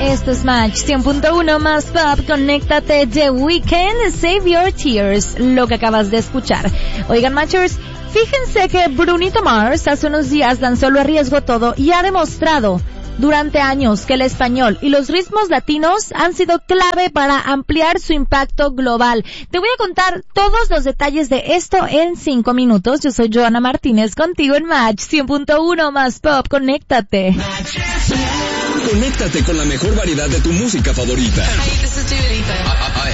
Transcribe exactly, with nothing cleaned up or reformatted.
Esto es Match cien punto uno más pop, conéctate, The Weeknd, Save Your Tears, lo que acabas de escuchar. Oigan, Matchers, fíjense que Brunito Mars hace unos días lanzó Lo Arriesgo Todo y ha demostrado durante años que el español y los ritmos latinos han sido clave para ampliar su impacto global. Te voy a contar todos los detalles de esto en cinco minutos. Yo soy Joana Martínez, contigo en Match cien punto uno más pop, conéctate. Conéctate con la mejor variedad de tu música favorita. Hey, this is Dua Lipa.